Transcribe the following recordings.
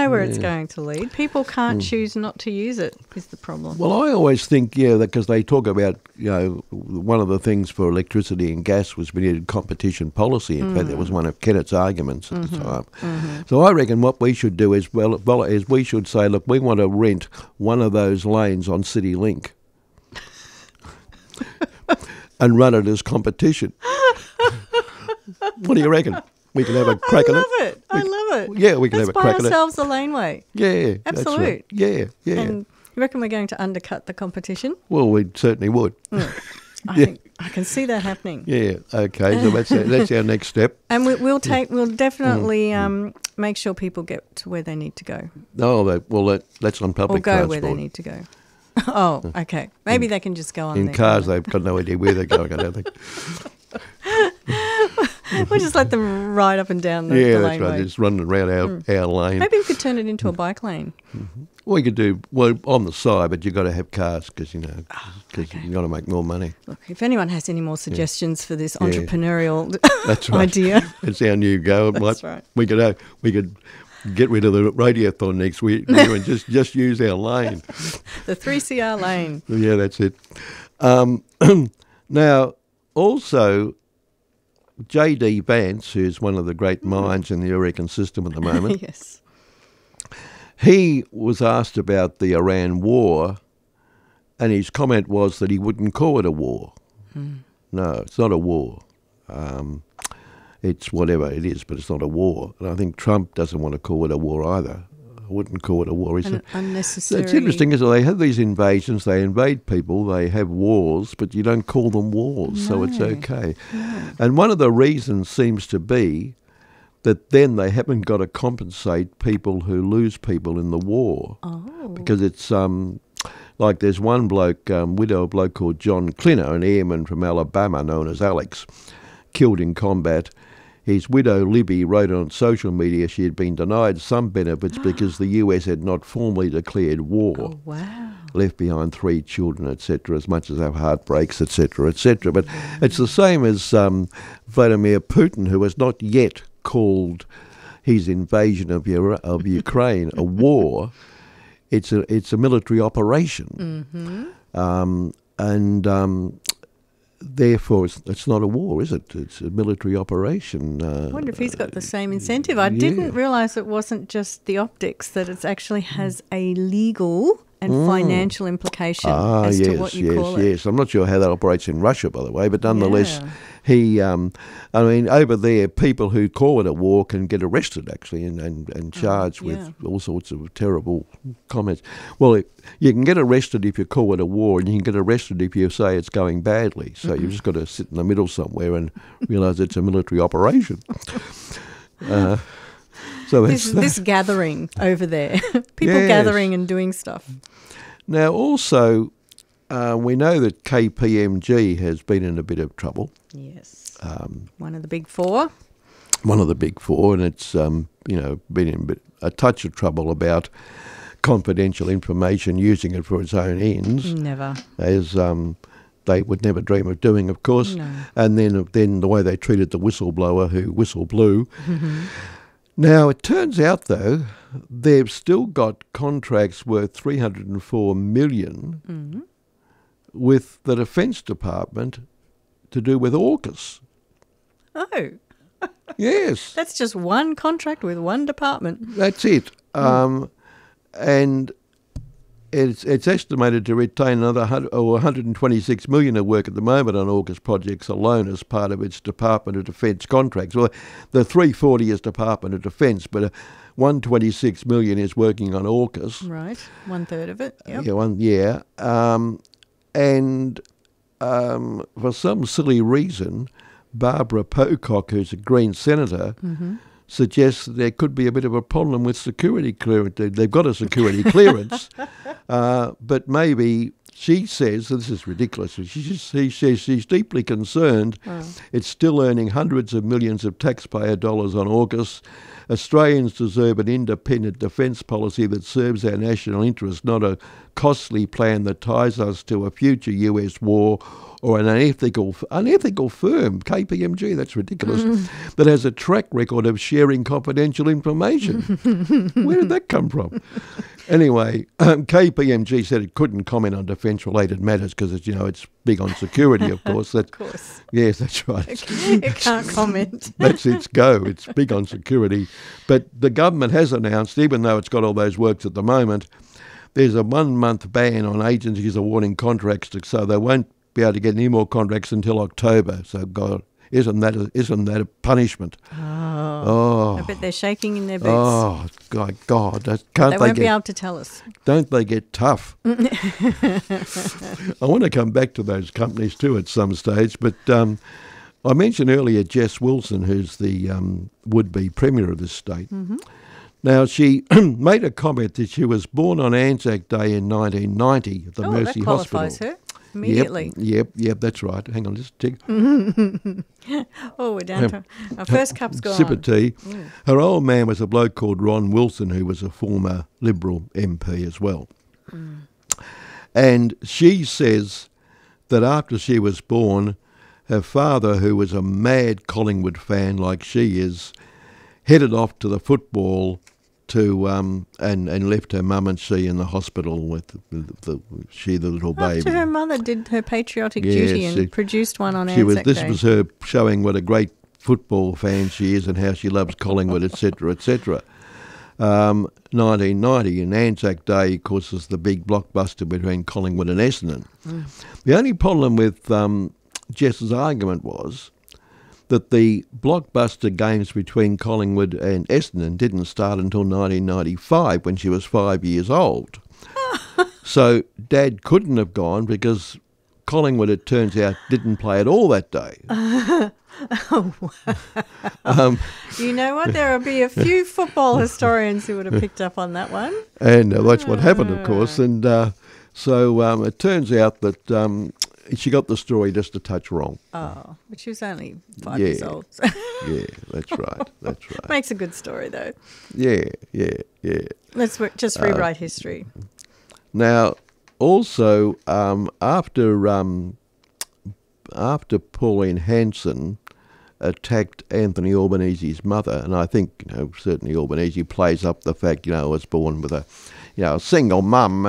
know where it's going to lead. People can't choose not to use it, is the problem. Well, I always think, because they talk about, one of the things for electricity and gas was we needed competition policy. In fact, that was one of Kennett's arguments at the time. So I reckon what we should do is we should say, look, we want to rent one of those lanes on CityLink and run it as competition. What do you reckon? We can have a crack at it. I love it. Yeah, we can have a crack at it. Let's buy ourselves a laneway. Yeah, absolute. That's right. Yeah. And you reckon we're going to undercut the competition? Well, we certainly would. I think I can see that happening. Yeah. Okay. So that's our next step. And we'll definitely make sure people get to where they need to go. Oh, that's on public transport. Or go where they need to go. Oh, okay. Maybe they can just go on. In there, cars, they've got no idea where they're going. I don't think. We'll just let them ride up and down the that's laneway. right. Just running around our lane. Maybe we could turn it into a bike lane. We could do on the side, but you've got to have cars because you've got to make more money. Look, if anyone has any more suggestions for this entrepreneurial that's right. idea, it's our new go. That's right. We could get rid of the radiothon next week and just use our lane. The 3CR lane. Yeah, that's it. Now, also, J.D. Vance, who's one of the great minds in the American system at the moment, Yes. he was asked about the Iran war, and his comment was that he wouldn't call it a war. No, it's not a war. It's whatever it is, but it's not a war. And I think Trump doesn't want to call it a war either. I wouldn't call it a war. An unnecessary... It's interesting, isn't it? They have these invasions, they invade people, they have wars, but you don't call them wars, so it's okay. No. And one of the reasons seems to be that then they haven't got to compensate people who lose people in the war. Oh. Because it's like there's one bloke, widow bloke called John Clinner, an airman from Alabama known as Alex, killed in combat. His widow, Libby, wrote on social media she had been denied some benefits because the US had not formally declared war. Oh, wow. Left behind 3 children, etc., as much as our heart breaks, etc., etc. But it's the same as Vladimir Putin, who has not yet called his invasion of Ukraine a war. It's a military operation. Therefore, it's not a war, is it? It's a military operation. I wonder if he's got the same incentive. I didn't realise it wasn't just the optics, that it actually has a legal and financial implication as to what you call it. Yes. I'm not sure how that operates in Russia, by the way, but nonetheless, over there, people who call it a war can get arrested, actually, and charged with all sorts of terrible comments. Well, you can get arrested if you call it a war, and you can get arrested if you say it's going badly. So you've just got to sit in the middle somewhere and realise it's a military operation. So this gathering over there, people gathering and doing stuff. Now, also, we know that KPMG has been in a bit of trouble. Yes. One of the big four. One of the big four, and it's been in a touch of trouble about confidential information, using it for its own ends. Never. As they would never dream of doing, of course. No. And then the way they treated the whistleblower who whistle blew. Now, it turns out, though, they've still got contracts worth $304 million with the Defence Department to do with AUKUS. Oh. Yes. That's just one contract with one department. That's it. And it's estimated to retain another $126 million of work at the moment on AUKUS projects alone as part of its Department of Defence contracts. Well, the 340 is Department of Defence, but $126 million is working on AUKUS. Right, 1/3 of it. Yep. And for some silly reason, Barbara Pocock, who's a Green senator, suggests that there could be a bit of a problem with security clearance. They've got a security clearance, but maybe she says, this is ridiculous, she says she's deeply concerned it's still earning hundreds of millions of taxpayer dollars on AUKUS. Australians deserve an independent defence policy that serves our national interest, not a costly plan that ties us to a future US war or an unethical firm, KPMG, that's ridiculous, that has a track record of sharing confidential information. Where did that come from? Anyway, KPMG said it couldn't comment on defence-related matters because it's big on security, of course. Of course. Yes, that's right. It can't comment. That's its go. It's big on security. But the government has announced, even though it's got all those works at the moment, there's a 1-month ban on agencies awarding contracts, so they won't be able to get any more contracts until October. So, God, isn't that a punishment? Oh. I bet they're shaking in their boots. Oh, God. They won't be able to tell us. Don't they get tough? I want to come back to those companies too at some stage, but I mentioned earlier Jess Wilson, who's the would-be Premier of this state. Mm-hmm. Now, she made a comment that she was born on Anzac Day in 1990 at the Mercy that qualifies Hospital. Her immediately. Yep, that's right. Hang on, just tick. We're down to our first cup's gone. Sip of tea. Her old man was a bloke called Ron Wilson, who was a former Liberal MP as well. And she says that after she was born, her father, who was a mad Collingwood fan like she is, headed off to the football to and left her mum and she in the hospital with the little baby. After her mother did her patriotic duty and produced one on Anzac Day. This was her showing what a great football fan she is and how she loves Collingwood, etc., etc. 1990, and Anzac Day, of course, is the big blockbuster between Collingwood and Essendon. The only problem with Jess's argument was that the blockbuster games between Collingwood and Essendon didn't start until 1995 when she was 5 years old. So Dad couldn't have gone because Collingwood, it turns out, didn't play at all that day. You know what? There will be a few football historians who would have picked up on that one. And that's what happened, of course. And so it turns out that she got the story just a touch wrong. Oh, but she was only 5 years old. So. Yeah, that's right. That's right. Makes a good story, though. Yeah. Let's just rewrite history. Now, also, after Pauline Hanson attacked Anthony Albanese's mother, and I think certainly Albanese plays up the fact I was born with a single mum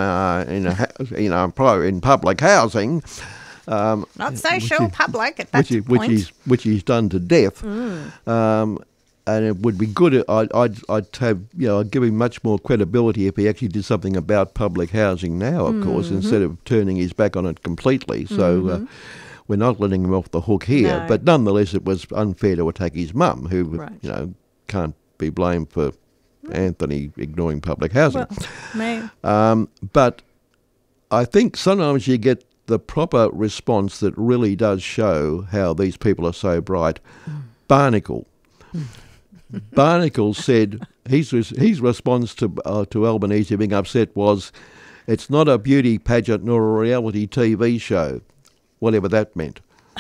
in public housing. Not social public at that point. Which he's done to death. And it would be good. I'd give him much more credibility if he actually did something about public housing now, of course, instead of turning his back on it completely. So we're not letting him off the hook here. No. But nonetheless, it was unfair to attack his mum, who can't be blamed for Anthony ignoring public housing. But I think sometimes you get the proper response that really does show how these people are so bright. Barnacle. Barnacle said his response to Albanese being upset was, "It's not a beauty pageant nor a reality TV show," whatever that meant.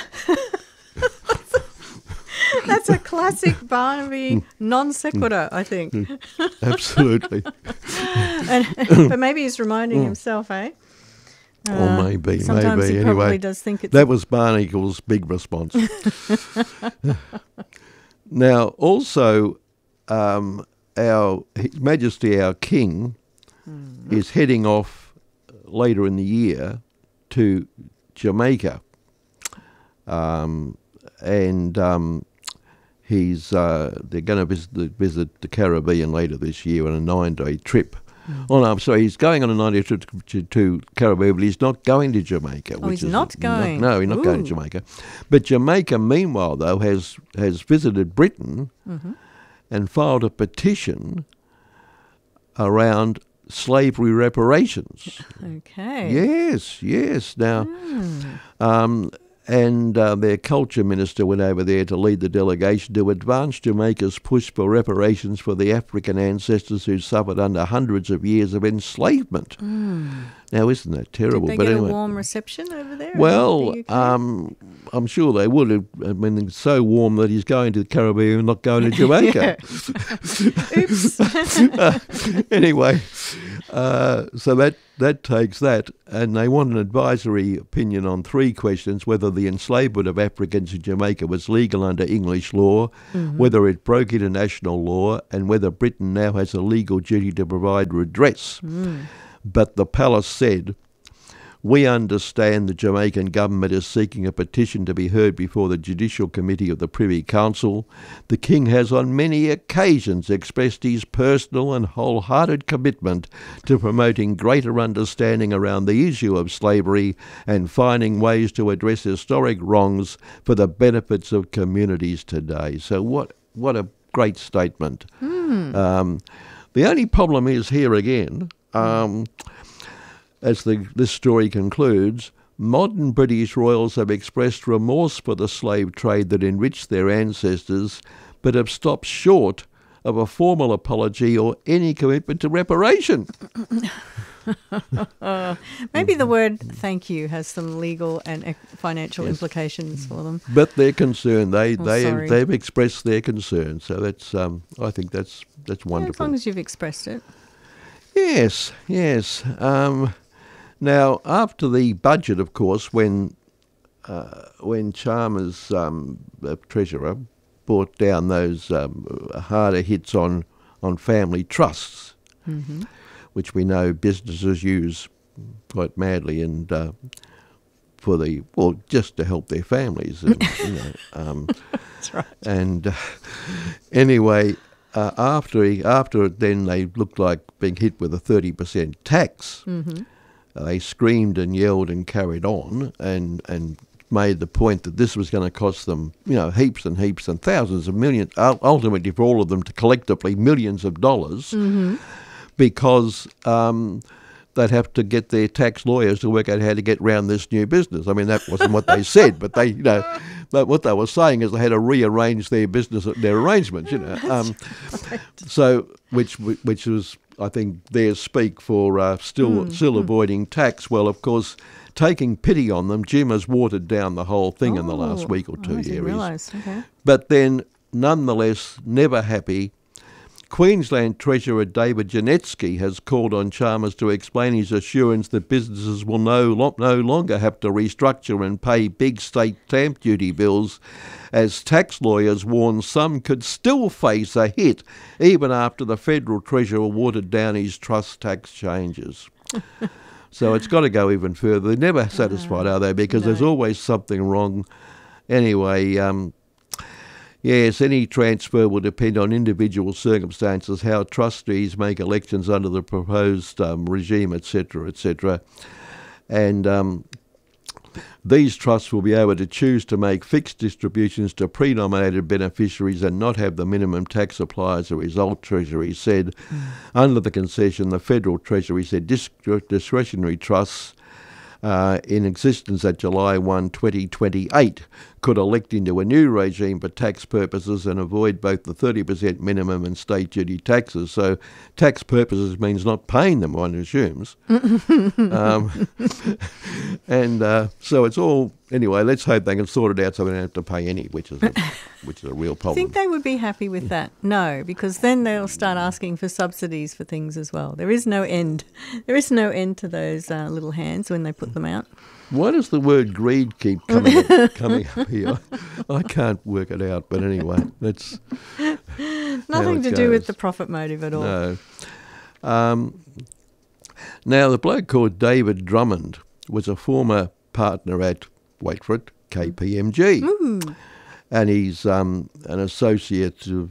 That's a classic Barnaby non sequitur, I think. Absolutely. But maybe he's reminding himself, eh? Or maybe. Sometimes he probably anyway, does think it's... That was Barnacle's big response. Now, also, His Majesty our King is heading off later in the year to Jamaica. They're going to visit the Caribbean later this year on a 9-day trip. Oh, no, I'm sorry, he's going on a 9-day trip to Caribbean, but he's not going to Jamaica. Oh, he's not going? No, he's not going to Jamaica. But Jamaica, meanwhile, though, has visited Britain and filed a petition around slavery reparations. Okay. Yes. Now, and their culture minister went over there to lead the delegation to advance Jamaica's push for reparations for the African ancestors who suffered under hundreds of years of enslavement. Now, isn't that terrible? Did they get a warm reception over there? Well, I'm sure they would. I mean, it's so warm that he's going to the Caribbean and not going to Jamaica. Oops. Anyway, so that takes that, and they want an advisory opinion on 3 questions: whether the enslavement of Africans in Jamaica was legal under English law, whether it broke international law, and whether Britain now has a legal duty to provide redress. But the palace said, "We understand the Jamaican government is seeking a petition to be heard before the Judicial Committee of the Privy Council. The King has on many occasions expressed his personal and wholehearted commitment to promoting greater understanding around the issue of slavery and finding ways to address historic wrongs for the benefits of communities today." So what a great statement. The only problem is here again, as this story concludes, modern British royals have expressed remorse for the slave trade that enriched their ancestors, but have stopped short of a formal apology or any commitment to reparation. Maybe the word thank you has some legal and financial implications for them. But they're concerned. They've expressed their concern. So that's I think that's wonderful. Yeah, as long as you've expressed it. Yes. Now, after the budget, of course, when Chalmers, the treasurer, brought down those harder hits on family trusts, which we know businesses use quite madly, and just to help their families. And, That's right. And anyway, after then they looked like being hit with a 30% tax. They screamed and yelled and carried on and made the point that this was going to cost them, heaps and heaps and thousands of millions, ultimately for all of them to collectively millions of dollars, because they'd have to get their tax lawyers to work out how to get around this new business. I mean, that wasn't what they said, but they, what they were saying is they had to rearrange their business, their arrangements, So, which was, I think, their speak for still avoiding tax. Well, of course, taking pity on them, Jim has watered down the whole thing in the last week or 2 years. I didn't realise. Okay. But then, nonetheless, never happy, Queensland Treasurer David Janetsky has called on Chalmers to explain his assurance that businesses will no longer have to restructure and pay big state stamp duty bills, as tax lawyers warn some could still face a hit even after the Federal Treasurer watered down his trust tax changes. So it's got to go even further. They're never satisfied, are they? Because there's always something wrong. Anyway, yes, any transfer will depend on individual circumstances, how trustees make elections under the proposed regime, etc., etc. And these trusts will be able to choose to make fixed distributions to pre-nominated beneficiaries and not have the minimum tax apply as a result, Treasury said. Under the concession, the Federal Treasury said discretionary trusts in existence at July 1, 2028 could elect into a new regime for tax purposes and avoid both the 30% minimum and state duty taxes. So tax purposes means not paying them, one assumes. So it's all, anyway, let's hope they can sort it out so they don't have to pay any, which is a real problem. I think they would be happy with that. No, because then they'll start asking for subsidies for things as well. There is no end. There is no end to those little hands when they put them out. Why does the word greed keep coming up here? I can't work it out, but anyway, that's nothing to do with the profit motive at all. No. Now, the bloke called David Drummond was a former partner at, wait for it, KPMG. And he's an associate of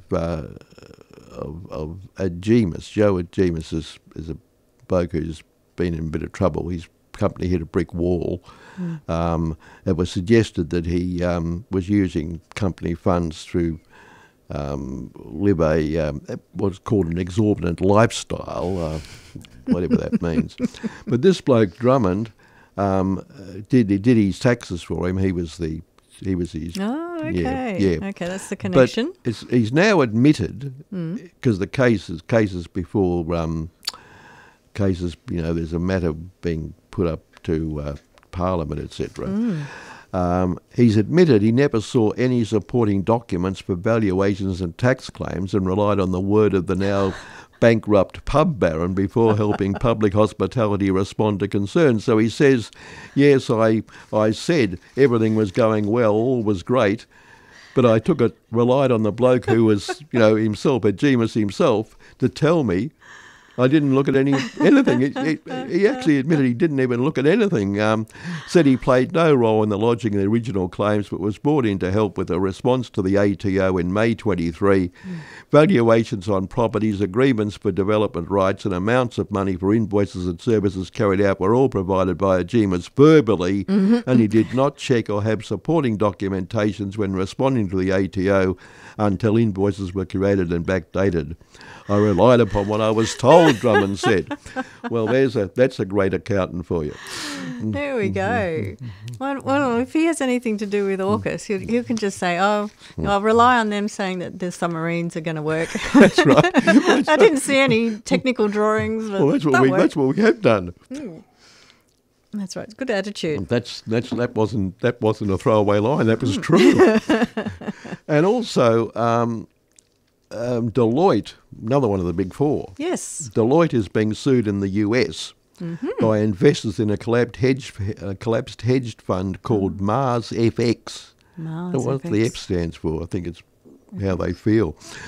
Agyemas. Joe Agyemas is a bloke who's been in a bit of trouble. His company hit a brick wall. It was suggested that he was using company funds to live what's called an exorbitant lifestyle, whatever that means. But this bloke Drummond did his taxes for him. He was his. Oh, okay. Yeah. Okay, that's the connection. But he's now admitted, because the cases before cases, there's a matter being put up to Parliament, etc. He's admitted he never saw any supporting documents for valuations and tax claims and relied on the word of the now bankrupt pub baron before helping public hospitality respond to concerns. So he says, yes, I said everything was going well, all was great, but I relied on the bloke who was, himself, a genius himself, to tell me. I didn't look at anything. He actually admitted he didn't even look at anything. Said he played no role in the lodging of the original claims, but was brought in to help with a response to the ATO in May 23. Valuations on properties, agreements for development rights, and amounts of money for invoices and services carried out were all provided by Agemas verbally, and he did not check or have supporting documentations when responding to the ATO until invoices were created and backdated. I relied upon what I was told, Drummond said. Well, that's a great accountant for you. There we go. Well, if he has anything to do with AUKUS, you can just say, I'll rely on them saying that the submarines are going to work. That's right. I didn't see any technical drawings. But well, that's what we have done. That's right. It's good attitude. That wasn't a throwaway line. That was true. And also, Deloitte, another one of the big four. Yes. Deloitte is being sued in the US by investors in a collapsed hedge fund called Mars FX. What the F stands for, I think it's how they feel.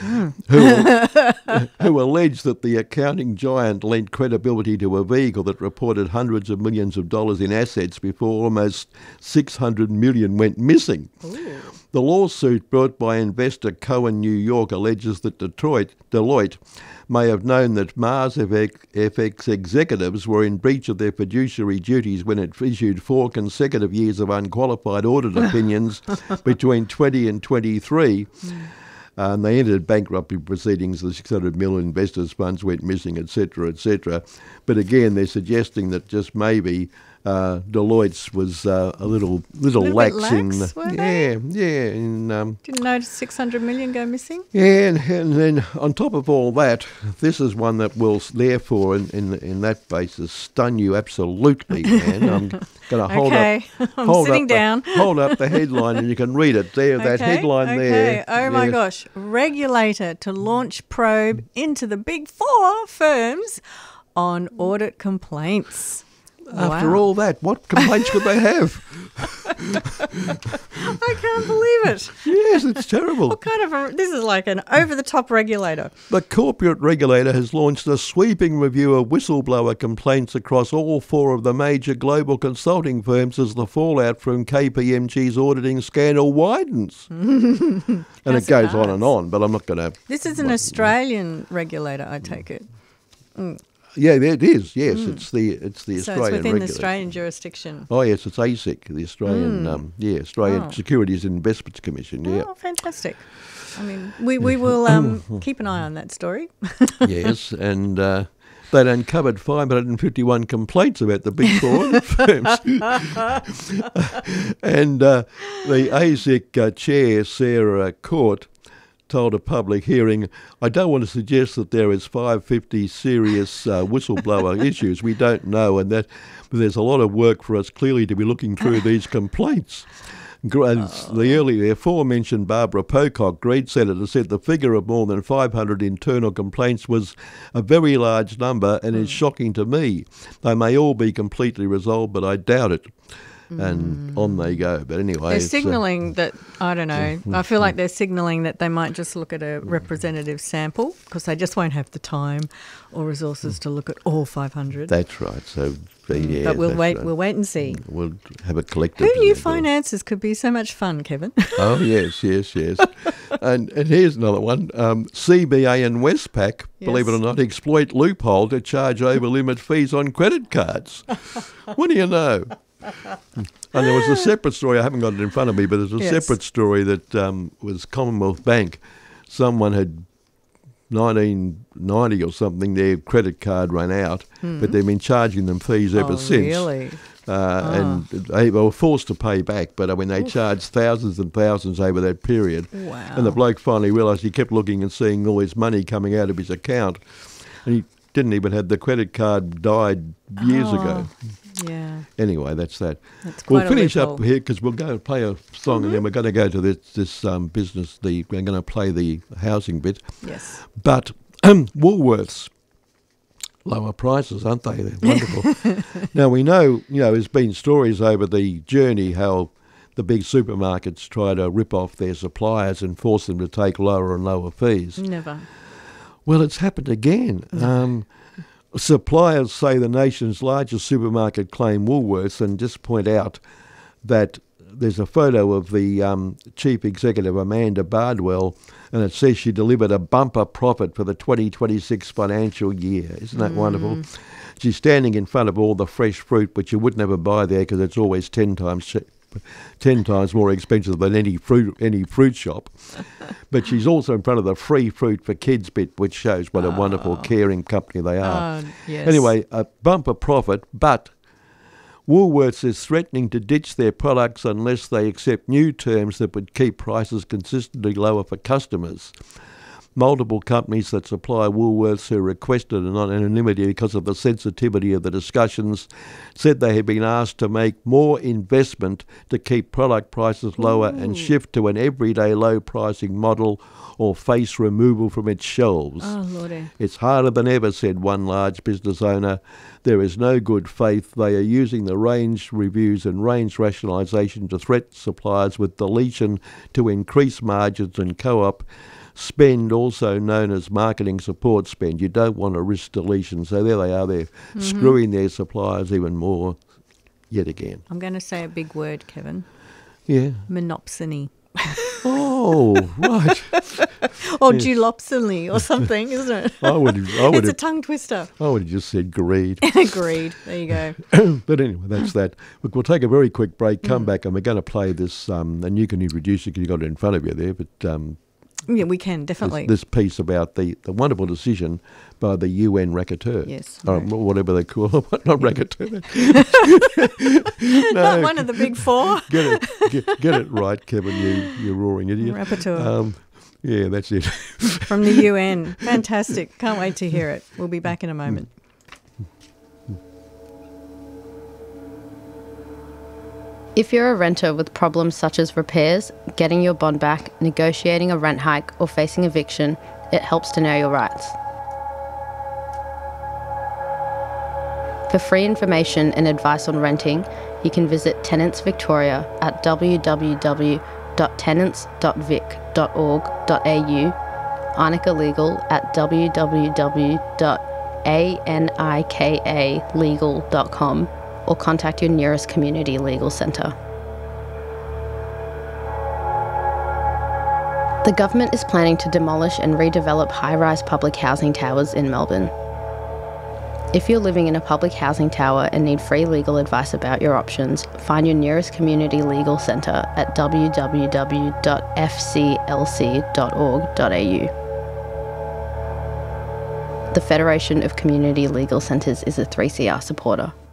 Who allege that the accounting giant lent credibility to a vehicle that reported hundreds of millions of dollars in assets before almost 600 million went missing. Ooh. The lawsuit brought by investor Cohen New York alleges that Deloitte may have known that Mars FX executives were in breach of their fiduciary duties when it issued 4 consecutive years of unqualified audit opinions between 20 and 23. And they entered bankruptcy proceedings. The 600 million investors' funds went missing, etc., etc. But again, they're suggesting that just maybe Deloitte's was a little lax in. Didn't notice 600 million go missing. Yeah, and then on top of all that, this is one that will therefore, in that basis, stun you absolutely, man. I'm going to hold up the headline, and you can read it there. That headline there. Oh my gosh! Regulator to launch probe into the Big Four firms on audit complaints. After all that, what complaints could they have? I can't believe it. Yes, it's terrible. What kind of this is like an over-the-top regulator. The corporate regulator has launched a sweeping review of whistleblower complaints across all 4 of the major global consulting firms as the fallout from KPMG's auditing scandal widens. And it goes on and on, but I'm not going to... This is an Australian regulator, I take it. Yeah, it is. Yes, it's the Australian. So it's within regulator. the Australian jurisdiction. Oh yes, it's ASIC, the Australian, Australian Securities and Investments Commission. Yeah. Oh, fantastic. I mean, we will keep an eye on that story. Yes, and they'd uncovered 551 complaints about the Big Four firms. And the ASIC chair, Sarah Court, told a public hearing, I don't want to suggest that there is 550 serious whistleblower issues. We don't know, but there's a lot of work for us clearly to be looking through these complaints. The aforementioned Barbara Pocock, Greed Senator, said the figure of more than 500 internal complaints was a very large number and is shocking to me. They may all be completely resolved, but I doubt it. And on they go. But anyway, they're signalling that, I don't know, I feel like they're signalling that they might just look at a representative sample because they just won't have the time or resources to look at all 500. That's right. So, yeah, but we'll wait and see. We'll have a collective. Who knew finances could be so much fun, Kevin? Oh, yes. And here's another one. CBA and Westpac, believe it or not, exploit loophole to charge over-limit fees on credit cards. What do you know? And there was a separate story, I haven't got it in front of me, but there's a separate story that was Commonwealth Bank. Someone had 1990 or something, their credit card ran out, but they've been charging them fees ever since. Really? And they were forced to pay back, but I mean, they charged thousands and thousands over that period. Wow. And the bloke finally realised he kept looking and seeing all his money coming out of his account, and he didn't even have the credit card, died years ago. Yeah. Anyway, that's that. That's quite We'll finish a up here because we'll go and play a song, and then we're going to go to this business. We're going to play the housing bit. Yes. But Woolworths, lower prices, aren't they? They're wonderful. Now we know, there's been stories over the journey how the big supermarkets try to rip off their suppliers and force them to take lower and lower fees. Never. Well, it's happened again. Suppliers say the nation's largest supermarket claim Woolworths, and just point out that there's a photo of the chief executive, Amanda Bardwell, and it says she delivered a bumper profit for the 2026 financial year. Isn't that wonderful? She's standing in front of all the fresh fruit, which you would never buy there because it's always 10 times more expensive than any fruit shop. But she's also in front of the free fruit for kids bit, which shows what a wonderful, caring company they are. Yes. Anyway, a bumper profit, but Woolworths is threatening to ditch their products unless they accept new terms that would keep prices consistently lower for customers. Multiple companies that supply Woolworths who requested anonymity because of the sensitivity of the discussions said they had been asked to make more investment to keep product prices lower and shift to an everyday low pricing model or face removal from its shelves. Oh, Lordy. It's harder than ever, said one large business owner. There is no good faith. They are using the range reviews and range rationalisation to threaten suppliers with deletion to increase margins and co-op spend, also known as marketing support spend. You don't want to risk deletion. So there they are. They're screwing their suppliers even more yet again. I'm going to say a big word, Kevin. Yeah. Monopsony. Oh, right. Or dulopsony or something, isn't it? It's a tongue twister. I would have just said greed. Agreed. There you go. But anyway, that's that. Look, we'll take a very quick break, come back, and we're going to play this, and you can introduce it because you've got it in front of you there, but yeah, we can, definitely. This piece about the wonderful decision by the UN Rapporteur. Yes. Or whatever they call it. Not Rapporteur. Not one of the big four. Get it right, Kevin, you roaring idiot. Rapporteur. Yeah, that's it. From the UN. Fantastic. Can't wait to hear it. We'll be back in a moment. If you're a renter with problems such as repairs, getting your bond back, negotiating a rent hike, or facing eviction, it helps to know your rights. For free information and advice on renting, you can visit Tenants Victoria at www.tenants.vic.org.au, Arnica Legal at www.anikalegal.com, or contact your nearest community legal centre. The government is planning to demolish and redevelop high-rise public housing towers in Melbourne. If you're living in a public housing tower and need free legal advice about your options, find your nearest community legal centre at www.fclc.org.au. The Federation of Community Legal Centres is a 3CR supporter.